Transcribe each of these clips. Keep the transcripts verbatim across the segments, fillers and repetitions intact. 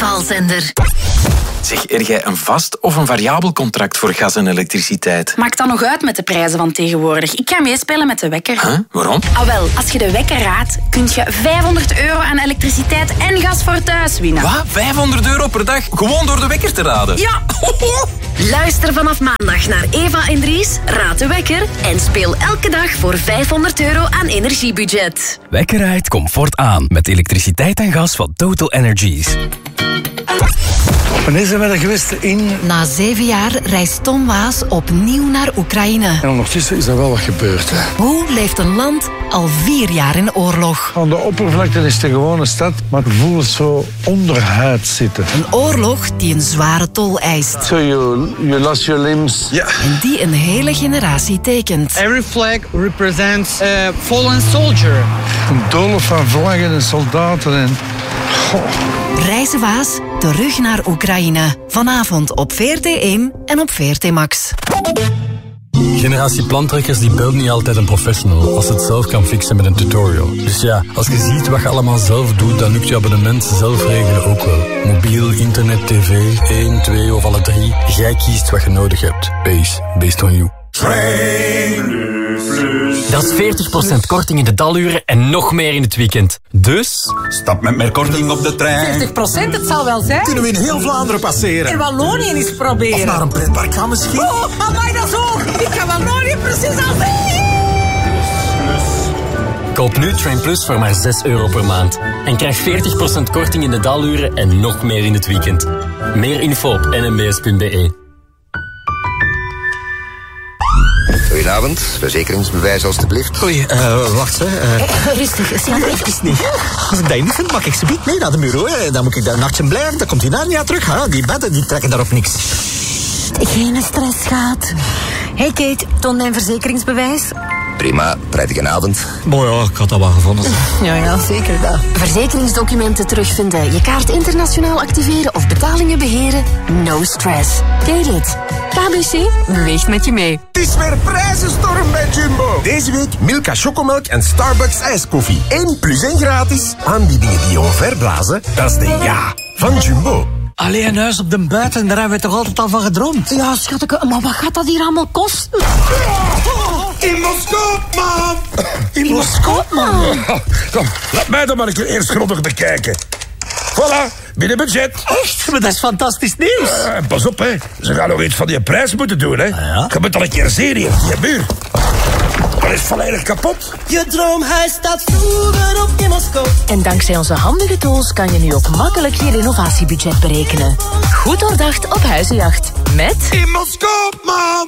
Invalzender. Zeg, er jij een vast of een variabel contract voor gas en elektriciteit? Maakt dat nog uit met de prijzen van tegenwoordig? Ik ga meespelen met de wekker. Huh? Waarom? Ah wel, als je de wekker raadt, kun je vijfhonderd euro aan elektriciteit en gas voor thuis winnen. Wat? vijfhonderd euro per dag? Gewoon door de wekker te raden? Ja! Luister vanaf maandag naar Eva en Dries, Raad de Wekker en speel elke dag voor vijfhonderd euro aan energiebudget. Wekker uit comfort aan met elektriciteit en gas van Total Energies. Wanneer zijn we er geweest in? Na zeven jaar reist Tom Waas opnieuw naar Oekraïne. En ondertussen is er wel wat gebeurd. Hè. Hoe leeft een land al vier jaar in oorlog? Aan de oppervlakte is het een gewone stad, maar het voelt zo onderhuid zitten. Een oorlog die een zware tol eist. So you, you lost your limbs. Ja. En die een hele generatie tekent. Every flag represents a fallen soldier. Een doolhof van vlaggen en soldaten en... Goh. Reizen Waas, terug naar Oekraïne. Vanavond op V R T één en op V R T Max. Generatie plantrekkers die belt niet altijd een professional als ze het zelf kan fixen met een tutorial. Dus ja, als je ziet wat je allemaal zelf doet, dan lukt je abonnement zelf regelen ook wel. Mobiel, internet, tv, één, twee of alle drie. Jij kiest wat je nodig hebt. Base, based on you. Dat is veertig procent korting in de daluren en nog meer in het weekend. Dus... Stap met meer korting op de trein. veertig procent, het zal wel zijn. Kunnen we in heel Vlaanderen passeren? In Wallonië eens proberen. Of naar een pretpark gaan misschien? Oh, amai, dat is hoog. Ik ga Wallonië precies al zien. Koop nu Train Plus voor maar zes euro per maand. En krijg veertig procent korting in de daluren en nog meer in het weekend. Meer info op n m b s punt b e. Goedenavond, verzekeringsbewijs alstublieft. Oei, uh, wacht hè. Uh, Uh, rustig, slaap even niet. Als ik dat niet vind, mag ik ze niet mee naar de bureau. Hè. Dan moet ik daar een nachtje blijven, dan komt hij daar niet aan terug. Hè. Die bedden die trekken daarop niks. Geen stress, schat. Hey Kate, toon mijn verzekeringsbewijs. Prima, prettige avond. Mooi ja, ik had dat wel gevonden. Ja, ja, zeker dat. Verzekeringsdocumenten terugvinden, je kaart internationaal activeren of betalingen beheren. No stress. Get it. K B C beweegt met je mee. Het is weer prijzenstorm bij Jumbo. Deze week Milka chocomelk en Starbucks ijskoffie. één plus één gratis. Aanbiedingen die je omverblazen, dat is de ja van Jumbo. Allee, een huis op de buiten, daar hebben we toch altijd al van gedroomd? Ja, schatje, maar wat gaat dat hier allemaal kosten? In Moskou, man! In Moskou, man! Kom, laat mij dan maar een keer eerst grondig bekijken. Voilà, binnen budget. Echt? Maar dat is fantastisch nieuws. Uh, pas op, hè. Ze gaan nog iets van die prijs moeten doen, hè. Ah, ja? Je moet al een keer zien hier, die buur. Dat is volledig kapot. Je droomhuis staat vroeger op in Moskou. En dankzij onze handige tools kan je nu ook makkelijk je renovatiebudget berekenen. Goed doordacht op Huizenjacht. Met... In Moskou, man!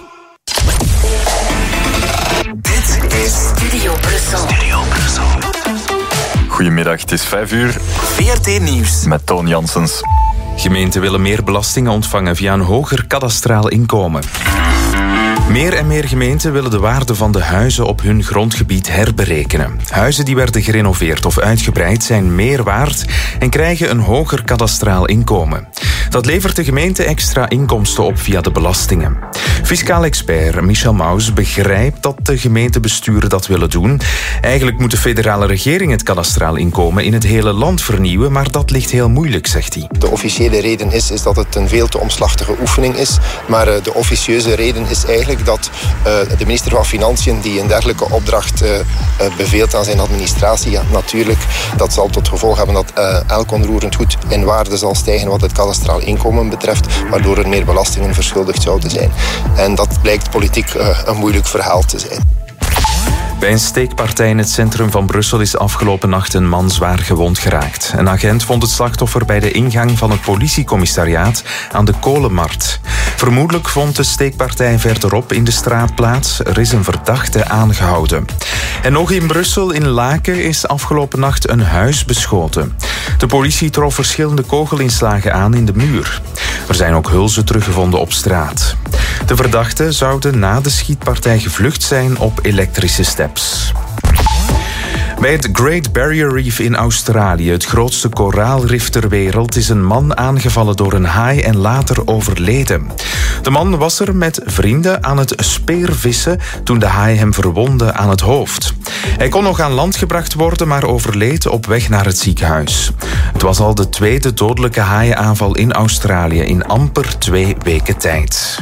Dit is Studio Brussel. Studio Brussel. Goedemiddag, het is vijf uur. V R T Nieuws. Met Toon Janssens. Gemeenten willen meer belastingen ontvangen via een hoger kadastraal inkomen. Meer en meer gemeenten willen de waarde van de huizen op hun grondgebied herberekenen. Huizen die werden gerenoveerd of uitgebreid zijn meer waard en krijgen een hoger kadastraal inkomen. Dat levert de gemeente extra inkomsten op via de belastingen. Fiscaal expert Michel Maus begrijpt dat de gemeentebesturen dat willen doen. Eigenlijk moet de federale regering het kadastraal inkomen in het hele land vernieuwen, maar dat ligt heel moeilijk, zegt hij. De officiële reden is, is dat het een veel te omslachtige oefening is, maar uh, de officieuze reden is eigenlijk dat uh, de minister van Financiën die een dergelijke opdracht uh, uh, beveelt aan zijn administratie, ja, natuurlijk, dat zal tot gevolg hebben dat uh, elk onroerend goed in waarde zal stijgen wat het kadastraal inkomen betreft, waardoor er meer belastingen verschuldigd zouden zijn. En dat blijkt politiek uh, een moeilijk verhaal te zijn. Bij een steekpartij in het centrum van Brussel is afgelopen nacht een man zwaar gewond geraakt. Een agent vond het slachtoffer bij de ingang van het politiecommissariaat aan de Kolenmarkt. Vermoedelijk vond de steekpartij verderop in de straat plaats. Er is een verdachte aangehouden. En nog in Brussel, in Laken, is afgelopen nacht een huis beschoten. De politie trof verschillende kogelinslagen aan in de muur. Er zijn ook hulzen teruggevonden op straat. De verdachten zouden na de schietpartij gevlucht zijn op elektrische steps. Bij het Great Barrier Reef in Australië, het grootste koraalrif ter wereld, is een man aangevallen door een haai en later overleden. De man was er met vrienden aan het speervissen toen de haai hem verwondde aan het hoofd. Hij kon nog aan land gebracht worden, maar overleed op weg naar het ziekenhuis. Het was al de tweede dodelijke haaienaanval in Australië in amper twee weken tijd.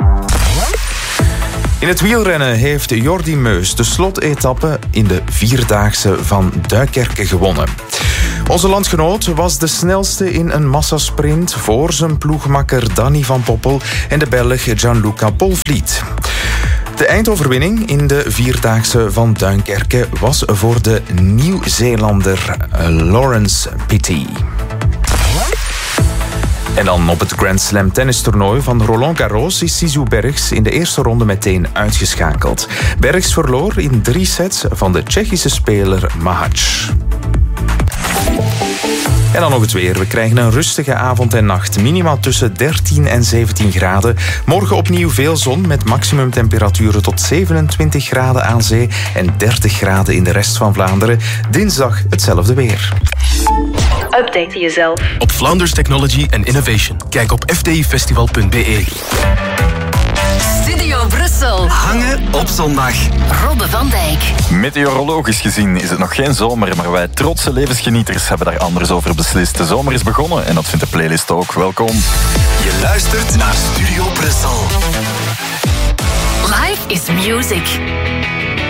In het wielrennen heeft Jordi Meus de slotetappe in de Vierdaagse van Duinkerke gewonnen. Onze landgenoot was de snelste in een massasprint voor zijn ploegmakker Danny van Poppel en de Belg Gianluca Polvliet. De eindoverwinning in de Vierdaagse van Duinkerke was voor de Nieuw-Zeelander Lawrence Pitty. En dan op het Grand Slam tennistoernooi van Roland Garros is Sisou Bergs in de eerste ronde meteen uitgeschakeld. Bergs verloor in drie sets van de Tsjechische speler Mahac. En dan nog het weer. We krijgen een rustige avond en nacht. Minima tussen dertien en zeventien graden. Morgen opnieuw veel zon met maximumtemperaturen tot zevenentwintig graden aan zee en dertig graden in de rest van Vlaanderen. Dinsdag hetzelfde weer. Update jezelf op Flanders Technology and Innovation. Kijk op f t i festival punt b e. Studio Brussel. Hangen op zondag. Robbe van Dijk. Meteorologisch gezien is het nog geen zomer, maar wij trotse levensgenieters hebben daar anders over beslist. De zomer is begonnen en dat vindt de playlist ook. Welkom. Je luistert naar Studio Brussel. Life is music.